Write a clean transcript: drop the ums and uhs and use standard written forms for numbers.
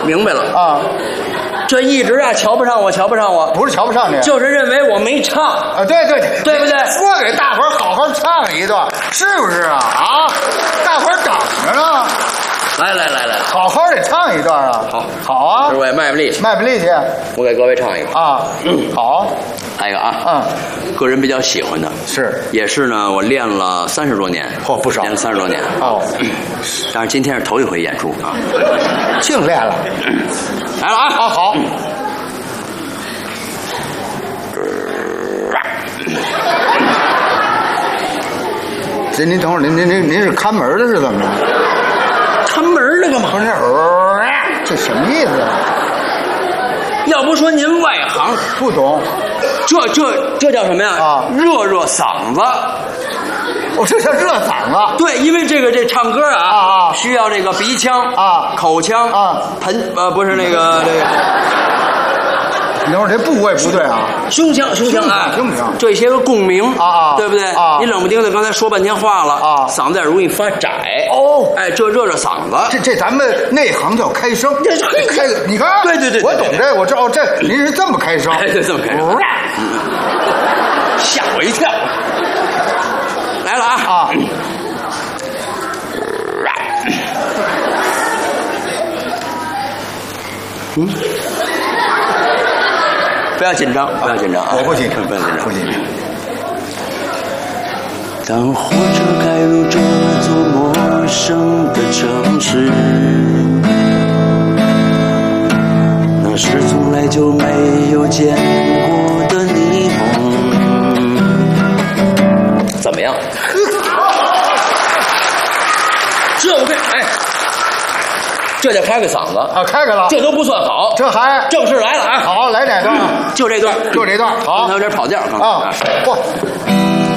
明白了啊。 这一直啊瞧不上我，瞧不上我， 不是瞧不上你， 就是认为我没唱啊，对对对不对？ 说给大伙儿好好唱一段，是不是啊？啊，大伙儿等着呢。 来， 好好得唱一段啊！好啊！ 我也卖卖力气， 卖不力气。 我给各位唱一个啊，好， 来一个啊，个人比较喜欢的， 是， 也是呢，我练了30多年， 不少， 练了30多年哦。 但是今天是头一回演出啊， 净练了， 来了啊！ 好。这您等会儿，您是看门的是怎么着？ 看门的干嘛？ 不是，这什么意思啊？ 要不说您外行， 不懂。 这叫什么呀？ 啊， 热嗓子。 哦，这叫热嗓子。 对，因为这唱歌啊，需要这个鼻腔啊、 口腔啊、 不是那个。 等会儿这部位不对啊， 胸腔啊，这些个共鸣啊， 对不对？ 啊， 你冷不丁的刚才说半天话了啊， 嗓子也容易发窄哦。 哎，这热嗓子， 这咱们内行叫开声，开你看， 对， 我懂这，我知道这您是这么开声， 哎，对，这么开声，吓我一跳。来了啊！不要紧张，不要紧张啊！ 我不紧张， 不要紧张， 不紧张。 当火车开入这座陌生的城市，那是从来就没有见过的霓虹。怎么样？这我跟哎，这叫开个嗓子啊，开开了， 这都不算好， 这还正式来了啊！ 好，来哪段？ 就这段， 好， 刚才有点跑调啊！嚯！